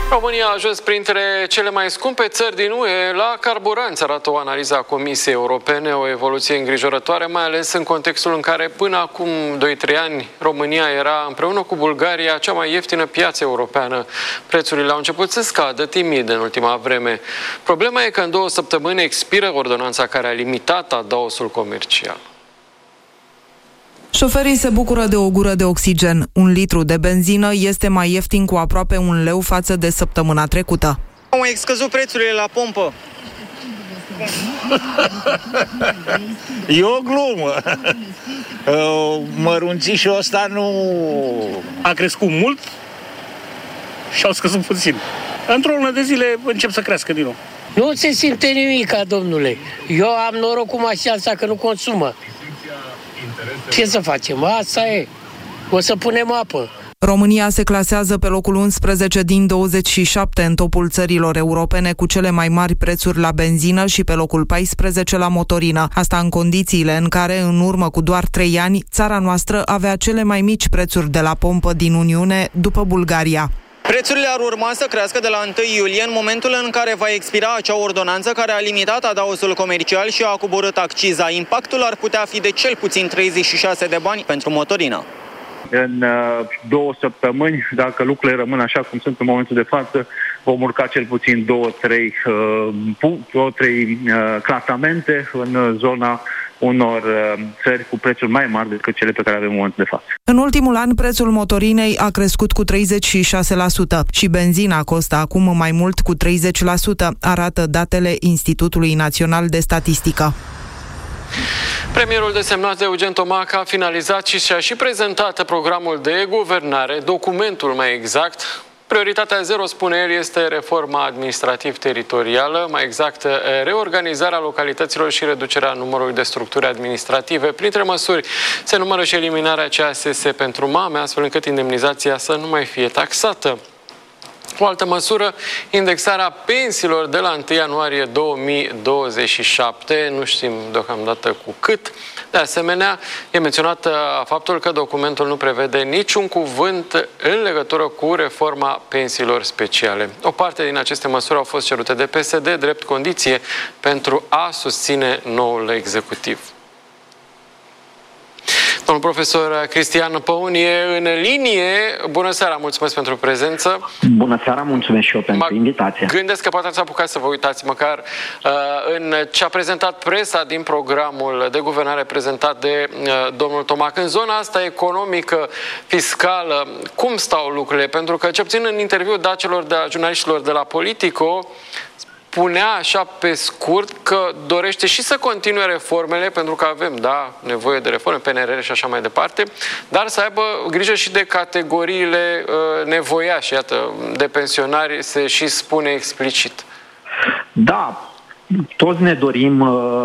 România a ajuns printre cele mai scumpe țări din UE la carburanți, arată o analiză a Comisiei Europene, o evoluție îngrijorătoare, mai ales în contextul în care până acum 2-3 ani România era împreună cu Bulgaria cea mai ieftină piață europeană. Prețurile au început să scadă timid în ultima vreme. Problema e că în 2 săptămâni expiră ordonanța care a limitat adaosul comercial. Șoferii se bucură de o gură de oxigen. 1 litru de benzină este mai ieftin cu aproape 1 leu față de săptămâna trecută. Au mai scăzut prețurile la pompă. E o glumă. Mărunțișul ăsta nu a crescut mult și au scăzut puțin. Într-o lună de zile încep să crească din nou. Nu se simte nimica, domnule. Eu am noroc cu mașina asta că nu consumă. Ce să facem? Asta e. O să punem apă. România se clasează pe locul 11 din 27 în topul țărilor europene cu cele mai mari prețuri la benzină și pe locul 14 la motorină. Asta în condițiile în care, în urmă cu doar 3 ani, țara noastră avea cele mai mici prețuri de la pompă din Uniune, după Bulgaria. Prețurile ar urma să crească de la 1 iulie, în momentul în care va expira acea ordonanță care a limitat adaosul comercial și a coborât acciza. Impactul ar putea fi de cel puțin 36 de bani pentru motorină. În 2 săptămâni, dacă lucrurile rămân așa cum sunt în momentul de față, vom urca cel puțin 2-3 clasamente în zona unor țări cu prețuri mai mari decât cele pe care avem în momentul de față. În ultimul an, prețul motorinei a crescut cu 36% și benzina costă acum mai mult cu 30%, arată datele Institutului Național de Statistică. Premierul desemnat de Eugen Tomac a finalizat și și-a și prezentat programul de guvernare, documentul mai exact. Prioritatea 0, spune el, este reforma administrativ-teritorială, mai exact reorganizarea localităților și reducerea numărului de structuri administrative. Printre măsuri se numără și eliminarea CASS pentru mame, astfel încât indemnizația să nu mai fie taxată. O altă măsură, indexarea pensiilor de la 1 ianuarie 2027, nu știm deocamdată cu cât. De asemenea, e menționat faptul că documentul nu prevede niciun cuvânt în legătură cu reforma pensiilor speciale. O parte din aceste măsuri au fost cerute de PSD drept condiție pentru a susține noul executiv. Domnul profesor Cristian Păun e în linie. Bună seara, mulțumesc pentru prezență. Bună seara, mulțumesc și eu pentru invitație. Gândesc că poate ați apucat să vă uitați măcar în ce a prezentat presa din programul de guvernare prezentat de domnul Tomac. În zona asta economică, fiscală, cum stau lucrurile? Pentru că, ce puțin în interviul dat jurnaliștilor de la Politico, spunea așa pe scurt că dorește și să continue reformele, pentru că avem, nevoie de reforme, PNRR și așa mai departe, dar să aibă grijă și de categoriile nevoiașe, iată, de pensionari, se și spune explicit. Da, toți ne dorim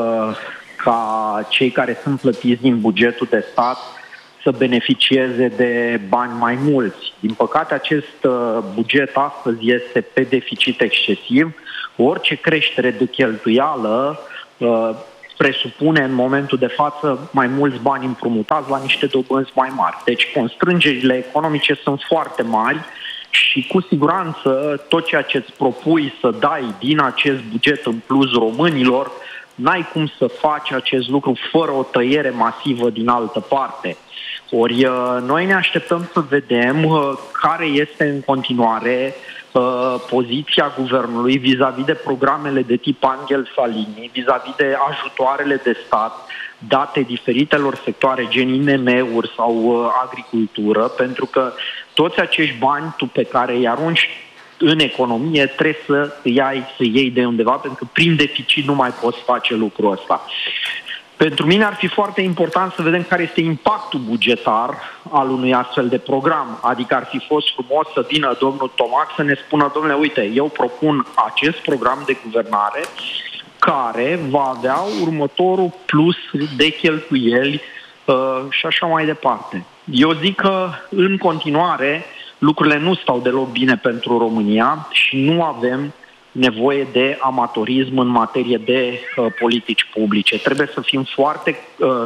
ca cei care sunt plătiți din bugetul de stat să beneficieze de bani mai mulți. Din păcate, acest buget astăzi este pe deficit excesiv. Orice creștere de cheltuială presupune în momentul de față mai mulți bani împrumutați la niște dobânzi mai mari. Deci constrângerile economice sunt foarte mari și cu siguranță tot ceea ce îți propui să dai din acest buget în plus românilor, n-ai cum să faci acest lucru fără o tăiere masivă din altă parte. Ori noi ne așteptăm să vedem care este în continuare poziția guvernului vis-a-vis de programele de tip Angel Salini, vis-a-vis de ajutoarele de stat date diferitelor sectoare, gen IMM-uri sau agricultură, pentru că toți acești bani pe care îi arunci în economie trebuie să iei de undeva, pentru că prin deficit nu mai poți face lucrul ăsta. Pentru mine ar fi foarte important să vedem care este impactul bugetar al unui astfel de program. Adică ar fi fost frumos să vină domnul Tomac să ne spună: domnule, uite, eu propun acest program de guvernare care va avea următorul plus de cheltuieli și așa mai departe. Eu zic că în continuare lucrurile nu stau deloc bine pentru România și nu avem nevoie de amatorism în materie de politici publice. Trebuie să fim foarte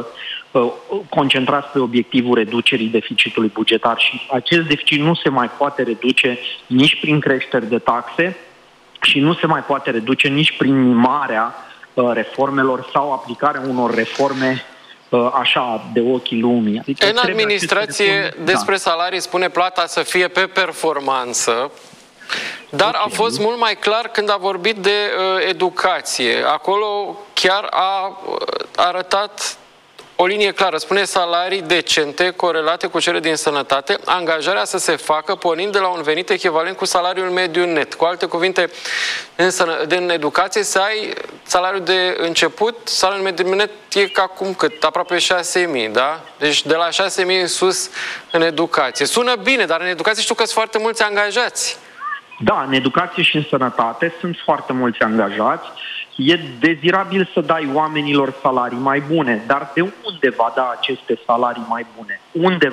concentrați pe obiectivul reducerii deficitului bugetar și acest deficit nu se mai poate reduce nici prin creșteri de taxe și nu se mai poate reduce nici prin mimarea reformelor sau aplicarea unor reforme așa de ochii lumii. Adică în administrație despre salarii spune plata să fie pe performanță, dar a fost mult mai clar când a vorbit de educație. Acolo chiar a arătat o linie clară. Spune salarii decente corelate cu cele din sănătate, angajarea să se facă pornind de la un venit echivalent cu salariul mediu net. Cu alte cuvinte, în educație să ai salariul de început, salariul mediu net e ca acum cât? Aproape 6.000, da? Deci de la 6.000 în sus în educație. Sună bine, dar în educație știu că sunt foarte mulți angajați. Da, în educație și în sănătate sunt foarte mulți angajați. E dezirabil să dai oamenilor salarii mai bune, dar de unde va da aceste salarii mai bune?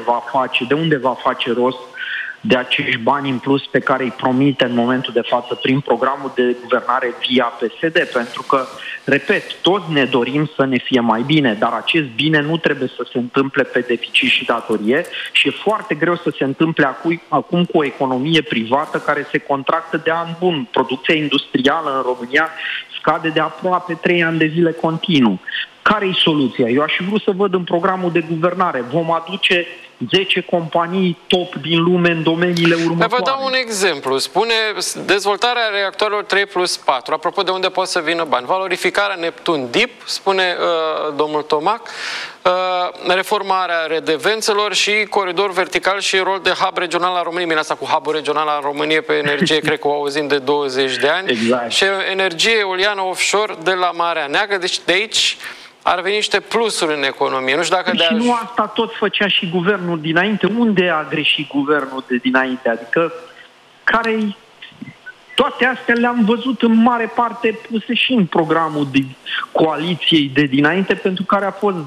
De unde va face rost de acești bani în plus pe care îi promite în momentul de față prin programul de guvernare via PSD? Pentru că, repet, toți ne dorim să ne fie mai bine, dar acest bine nu trebuie să se întâmple pe deficit și datorie și e foarte greu să se întâmple acum cu o economie privată care se contractă de an bun. Producția industrială în România scade de aproape 3 ani de zile continuu. Care-i soluția? Eu aș fi vrut să văd în programul de guvernare. Vom aduce 10 companii top din lume în domeniile următoare. Vă dau un exemplu. Spune dezvoltarea reactorilor 3+4. Apropo de unde pot să vină bani. Valorificarea Neptun Deep, spune domnul Tomac, reformarea redevențelor și coridor vertical și rol de hub regional al României. Bine, asta cu hub-ul regional al României pe energie, cred că o auzim de 20 de ani. Exact. Și energie eoliană offshore de la Marea Neagră. Deci de aici ar veni niște plusuri în economie. Nu știu dacă și nu asta tot făcea și guvernul dinainte. Unde a greșit guvernul de dinainte? Adică toate astea le-am văzut în mare parte puse și în programul de coaliției de dinainte pentru care a fost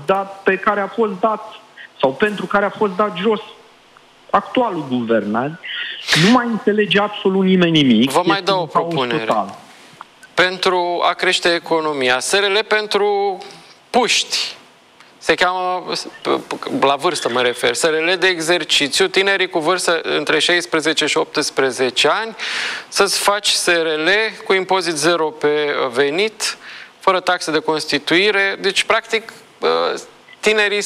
dat jos actualul guvern. Nu mai înțelege absolut nimeni nimic. Vă mai dau o propunere. Total. Pentru a crește economia, SRL pentru puști. Se cheamă, la vârstă mă refer, SRL de exercițiu, tinerii cu vârstă între 16 și 18 ani, să-ți faci SRL cu impozit zero pe venit, fără taxe de constituire. Deci, practic, tinerii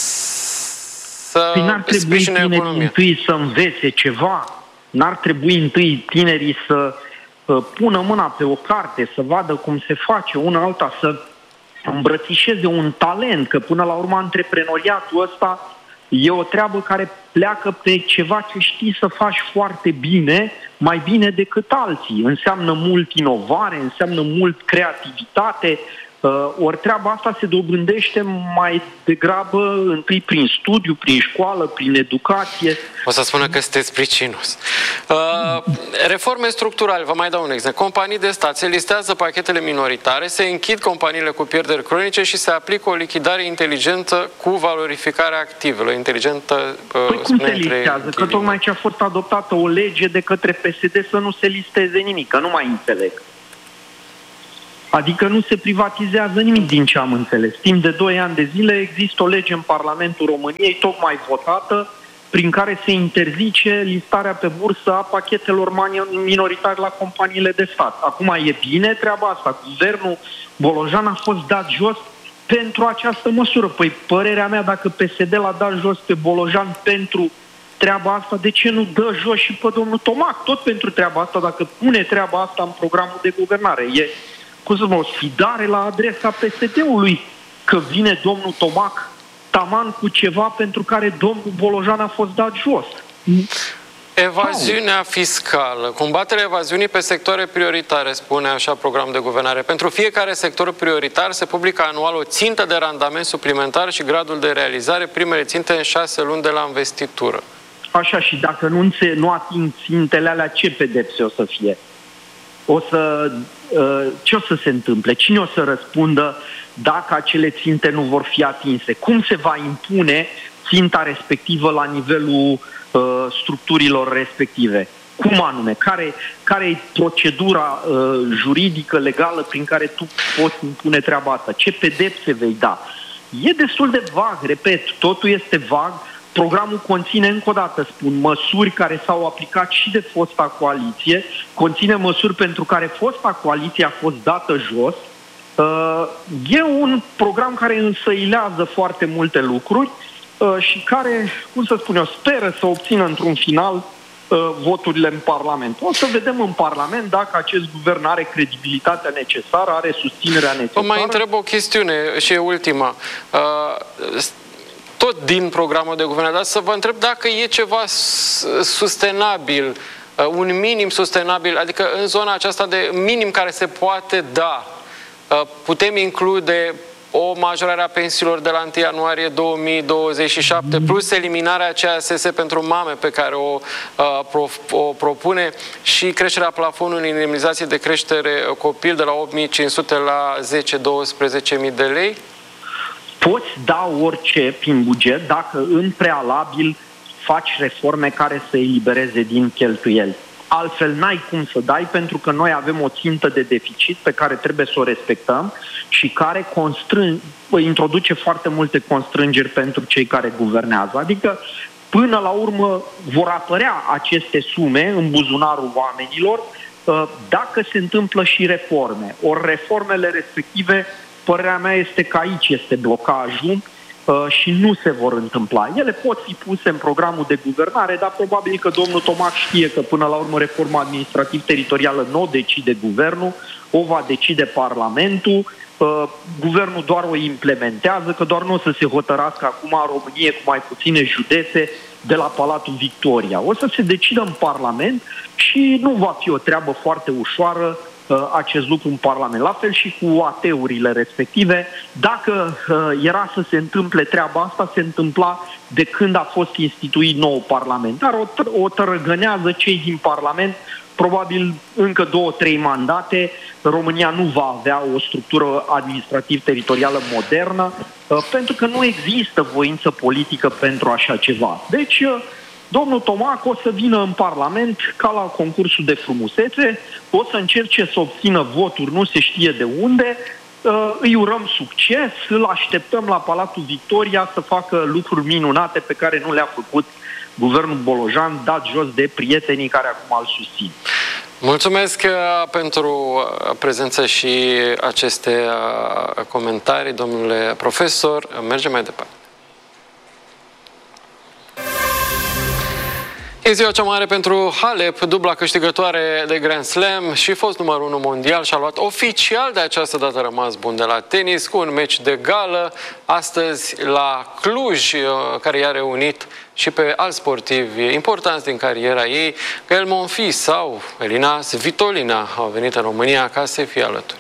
să sprijine economia. Întâi să învețe ceva? N-ar trebui întâi tinerii să pună mâna pe o carte, să vadă cum se face una alta, să îmbrățișeze un talent, că până la urmă antreprenoriatul ăsta e o treabă care pleacă pe ceva ce știi să faci foarte bine, mai bine decât alții. Înseamnă mult inovare, înseamnă mult creativitate, ori treaba asta se dobândește mai degrabă întâi prin studiu, prin școală, prin educație. O să spună că sunteți pricinos. Reforme structurale, vă mai dau un exemplu. Companii de stat se listează pachetele minoritare, se închid companiile cu pierderi cronice și se aplică o lichidare inteligentă cu valorificarea activelor. Inteligentă, păi cum se listează? Că tocmai ce a fost adoptată o lege de către PSD să nu se listeze nimic, că nu mai înțeleg. Adică nu se privatizează nimic din ce am înțeles. Timp de 2 ani de zile există o lege în Parlamentul României, tocmai votată, prin care se interzice listarea pe bursă a pachetelor minoritare la companiile de stat. Acum e bine treaba asta. Guvernul Bolojan a fost dat jos pentru această măsură. Păi părerea mea, dacă PSD l-a dat jos pe Bolojan pentru treaba asta, de ce nu dă jos și pe domnul Tomac? Tot pentru treaba asta, dacă pune treaba asta în programul de guvernare. E o sfidare la adresa PSD-ului că vine domnul Tomac taman cu ceva pentru care domnul Bolojan a fost dat jos. Evaziunea fiscală, combaterea evaziunii pe sectoare prioritare, spune așa programul de guvernare. Pentru fiecare sector prioritar se publică anual o țintă de randament suplimentar și gradul de realizare, primele ținte în 6 luni de la investitură. Așa, și dacă nu ating țintele alea, ce pedepse o să fie? Ce o să se întâmple? Cine o să răspundă dacă acele ținte nu vor fi atinse? Cum se va impune ținta respectivă la nivelul structurilor respective? Cum anume? Care e procedura juridică, legală prin care tu poți impune treaba asta? Ce pedepse vei da? E destul de vag, repet, totul este vag. Programul conține, încă o dată spun, măsuri care s-au aplicat și de fosta coaliție, conține măsuri pentru care fosta coaliție a fost dată jos. E un program care însăilează foarte multe lucruri și care, cum să spun eu, speră să obțină într-un final voturile în Parlament. O să vedem în Parlament dacă acest guvern are credibilitatea necesară, are susținerea necesară. Mai întreb o chestiune și e ultima. Tot din programul de guvernare, dar să vă întreb dacă e ceva sustenabil, un minim sustenabil, adică în zona aceasta de minim care se poate da. Putem include o majorare a pensiilor de la 1 ianuarie 2027, plus eliminarea CASS pentru mame pe care o propune și creșterea plafonului în indemnizații de creștere copil de la 8.500 la 10-12.000 de lei? Poți da orice prin buget dacă în prealabil faci reforme care să elibereze din cheltuieli. Altfel n-ai cum să dai, pentru că noi avem o țintă de deficit pe care trebuie să o respectăm și care introduce foarte multe constrângeri pentru cei care guvernează. Adică, până la urmă, vor apărea aceste sume în buzunarul oamenilor dacă se întâmplă și reforme. Ori reformele respective, părerea mea este că aici este blocajul și nu se vor întâmpla. Ele pot fi puse în programul de guvernare, dar probabil că domnul Tomac știe că până la urmă reforma administrativ-teritorială nu o decide guvernul, o va decide Parlamentul, guvernul doar o implementează, că doar nu o să se hotărască acum în Românie cu mai puține județe de la Palatul Victoria. O să se decidă în Parlament și nu va fi o treabă foarte ușoară acest lucru în Parlament. La fel și cu AT-urile respective. Dacă era să se întâmple treaba asta, se întâmpla de când a fost instituit nou Parlament. Dar o tărăgânează cei din Parlament, probabil încă 2-3 mandate. România nu va avea o structură administrativ-teritorială modernă, pentru că nu există voință politică pentru așa ceva. Deci, domnul Tomac o să vină în Parlament ca la concursul de frumusețe, o să încerce să obțină voturi, nu se știe de unde, îi urăm succes, îl așteptăm la Palatul Victoria să facă lucruri minunate pe care nu le-a făcut guvernul Bolojan, dat jos de prietenii care acum îl susțin. Mulțumesc pentru prezență și aceste comentarii, domnule profesor. Mergem mai departe. E ziua cea mare pentru Halep, dubla câștigătoare de Grand Slam și fost numărul 1 mondial și a luat oficial de această dată rămas bun de la tenis cu un meci de gală astăzi la Cluj, care i-a reunit și pe alți sportivi importanți din cariera ei. Gael Monfils sau Elina Svitolina au venit în România ca să fie alături.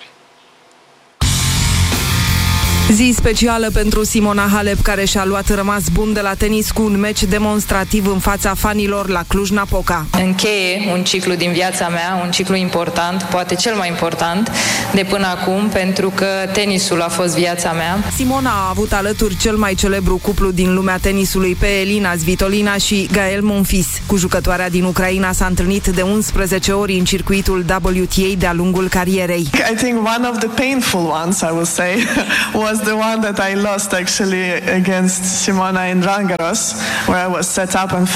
Zi specială pentru Simona Halep, care și-a luat rămas bun de la tenis cu un meci demonstrativ în fața fanilor la Cluj-Napoca. Încheie un ciclu din viața mea, un ciclu important, poate cel mai important de până acum, pentru că tenisul a fost viața mea. Simona a avut alături cel mai celebru cuplu din lumea tenisului pe Elina Svitolina și Gael Monfils. Cu jucătoarea din Ucraina s-a întâlnit de 11 ori în circuitul WTA de-a lungul carierei. I think one of the painful ones, I will say, was the one that I lost actually against Simona in Rangaros, where I was set up in 5-1.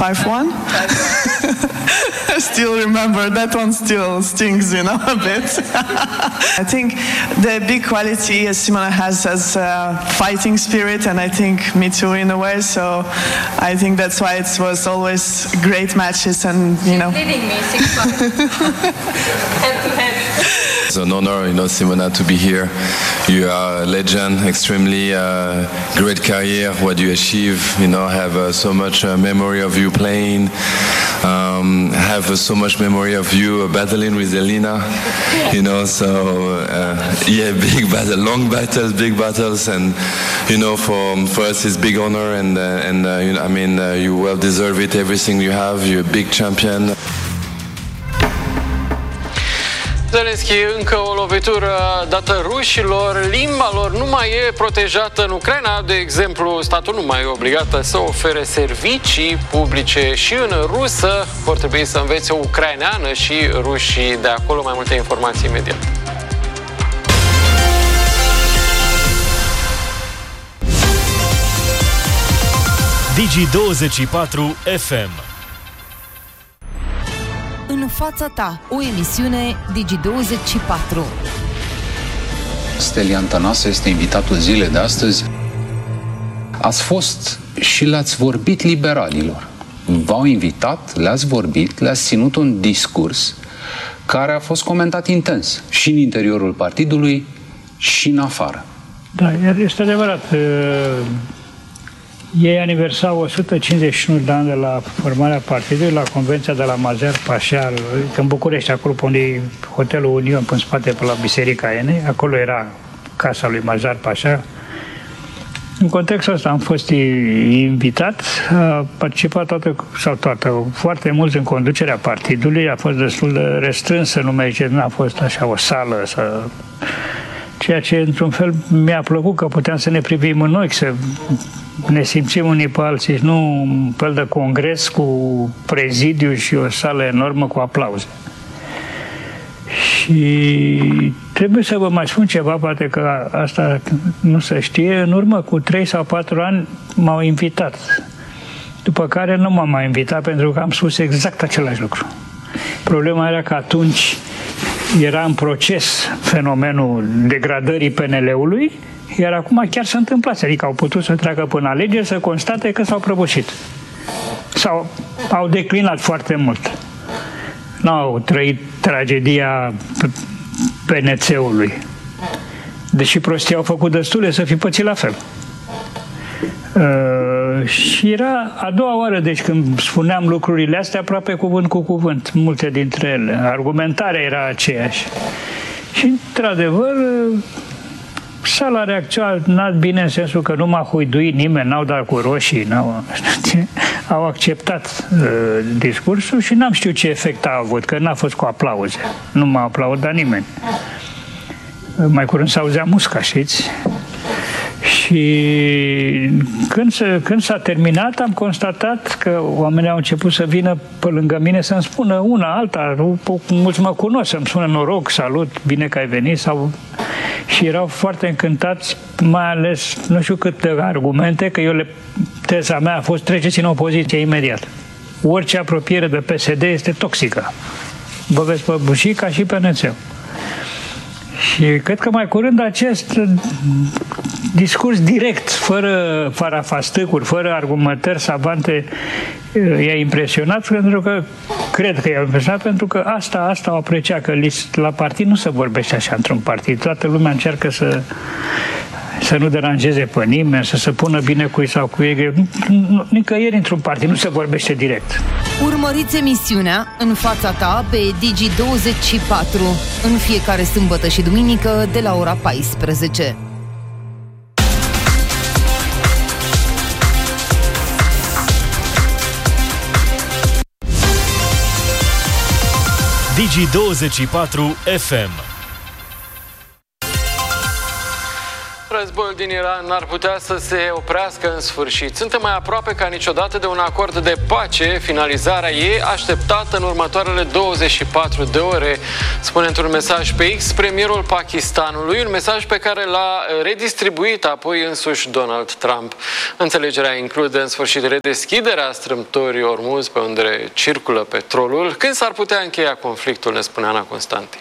I still remember that one still stings, you know, a bit. I think the big quality Simona has as fighting spirit, and I think me too in a way. So I think that's why it was always great matches, and you know. Leading me 6-1. Head to head. It's an honor, you know, Simona, to be here. You are a legend, extremely great career. What you achieve, you know, have so much memory of you playing. Have so much memory of you battling with Elina, you know. So yeah, big battle, long battles, big battles, and you know, for us it's big honor, and you know, I mean, you well deserve it. Everything you have, you're a big champion. Zelenski, încă o lovitură dată rușilor. Limba lor nu mai e protejată în Ucraina. De exemplu, statul nu mai e obligată să ofere servicii publice și în rusă. Vor trebui să învețe ucraineană și rușii de acolo. Mai multe informații imediat. Digi24 FM. În fața ta, o emisiune Digi24. Stelian Tănase este invitatul zilei de astăzi. Ați fost și le-ați vorbit liberalilor. V-au invitat, le-ați vorbit, le-ați ținut un discurs care a fost comentat intens și în interiorul partidului și în afară. Da, este adevărat. Ei aniversau 151 de ani de la formarea partidului la Convenția de la Mazar Pașa, în București, acolo unde e Hotelul Union, în spate, pe la Biserica Enei. Acolo era casa lui Mazar Pașa. În contextul ăsta am fost invitat, a participat foarte mulți în conducerea partidului, a fost destul de restrânsă, nu a fost așa o sală, ceea ce într-un fel mi-a plăcut, că puteam să ne privim în ochi, să ne simțim unii pe alții, nu un fel de congres cu prezidiu și o sală enormă cu aplauze. Și trebuie să vă mai spun ceva, poate că asta nu se știe. În urmă cu 3 sau 4 ani m-au invitat. După care nu m-am mai invitat pentru că am spus exact același lucru. Problema era că atunci era în proces fenomenul degradării PNL-ului, iar acum chiar se întâmplase. Adică au putut să treacă până alegeri să constate că s-au prăbușit. Sau au declinat foarte mult. N-au trăit tragedia PNC-ului. Deși prostii au făcut destule să fi pățit la fel. Și era a doua oară, deci când spuneam lucrurile astea, aproape cuvânt cu cuvânt, multe dintre ele. Argumentarea era aceeași. Și, într-adevăr, sala a reacționat bine în sensul că nu m-a huiduit nimeni, n-au dat cu roșii, au acceptat discursul și n-am știut ce efect a avut, că n-a fost cu aplauze. Nu m-a aplaudat nimeni. Mai curând s-auzea musca, știți? Și când s-a terminat, am constatat că oamenii au început să vină pe lângă mine să-mi spună una, alta, mulți mă cunosc, să-mi spună noroc, salut, bine că ai venit, și erau foarte încântați, mai ales, nu știu câte argumente, că teza mea a fost treceți în opoziție imediat. Orice apropiere de PSD este toxică. Vă veți păbuși ca și PNC-ul. Și cred că mai curând acest discurs direct, fără farafastâcuri, fără argumentări savante, i-a impresionat, pentru că cred că i-a impresionat, pentru că asta o aprecia, că la partid nu se vorbește așa într-un partid. Toată lumea încearcă să nu deranjeze pe nimeni, să se pună bine cu ei sau cu ei. Nicăieri într-un partid nu se vorbește direct. Urmăriți emisiunea În fața ta pe Digi24 în fiecare sâmbătă și duminică de la ora 14. Digi24 FM. Războiul din Iran n-ar putea să se oprească în sfârșit. Suntem mai aproape ca niciodată de un acord de pace. Finalizarea ei așteptată în următoarele 24 de ore, spune într-un mesaj pe X premierul Pakistanului, un mesaj pe care l-a redistribuit apoi însuși Donald Trump. Înțelegerea include în sfârșit redeschiderea strâmtorii Ormuz, pe unde circulă petrolul. Când s-ar putea încheia conflictul, ne spune Ana Constantin.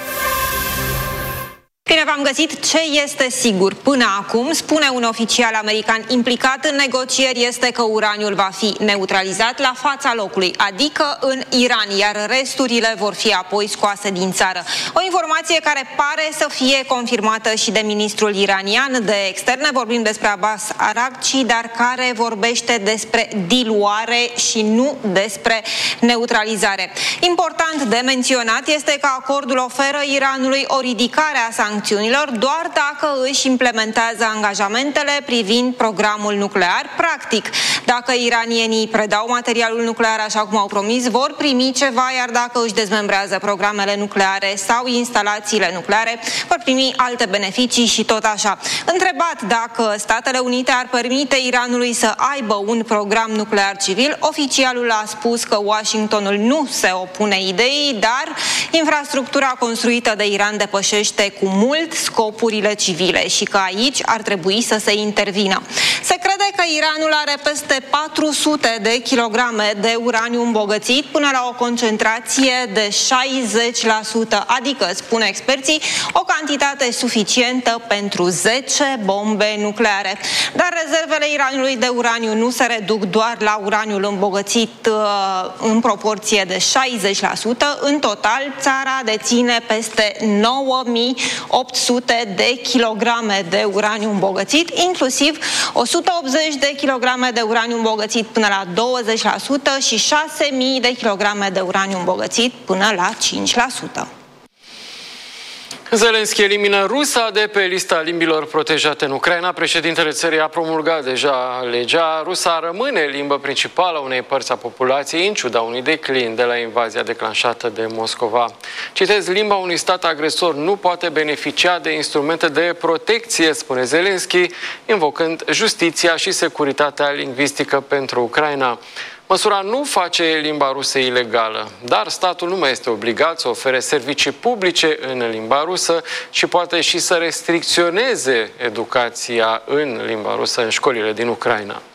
Bine v-am găsit. Ce este sigur până acum, spune un oficial american implicat în negocieri, este că uraniul va fi neutralizat la fața locului, adică în Iran, iar resturile vor fi apoi scoase din țară. O informație care pare să fie confirmată și de ministrul iranian de externe, vorbim despre Abbas Araghchi, dar care vorbește despre diluare și nu despre neutralizare. Important de menționat este că acordul oferă Iranului o ridicare a sancțiunilor doar dacă își implementează angajamentele privind programul nuclear. Practic, dacă iranienii predau materialul nuclear așa cum au promis, vor primi ceva, iar dacă își dezmembrează programele nucleare sau instalațiile nucleare, vor primi alte beneficii și tot așa. Întrebat dacă Statele Unite ar permite Iranului să aibă un program nuclear civil, oficialul a spus că Washingtonul nu se opune ideii, dar infrastructura construită de Iran depășește cu mult mult scopurile civile și că aici ar trebui să se intervină. Se crede că Iranul are peste 400 de kilograme de uraniu îmbogățit până la o concentrație de 60%, adică, spun experții, o cantitate suficientă pentru 10 bombe nucleare. Dar rezervele Iranului de uraniu nu se reduc doar la uraniul îmbogățit în proporție de 60%. În total, țara deține peste 9800 de kilograme de uraniu îmbogățit, inclusiv 180 de kilograme de uraniu îmbogățit până la 20% și 6000 de kilograme de uraniu îmbogățit până la 5%. Zelenski elimină rusa de pe lista limbilor protejate în Ucraina. Președintele țării a promulgat deja legea. Rusa rămâne limbă principală a unei părți a populației, în ciuda unui declin de la invazia declanșată de Moscova. Citez, limba unui stat agresor nu poate beneficia de instrumente de protecție, spune Zelenski, invocând justiția și securitatea lingvistică pentru Ucraina. Măsura nu face limba rusă ilegală, dar statul nu mai este obligat să ofere servicii publice în limba rusă și poate și să restricționeze educația în limba rusă în școlile din Ucraina.